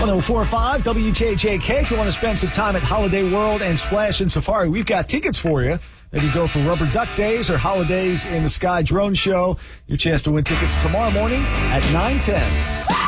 1045 WJJK. If you want to spend some time at Holiday World and Splash and Safari, we've got tickets for you. Maybe go for Rubber Duck Days or Holidays in the Sky Drone Show. Your chance to win tickets tomorrow morning at 9:10.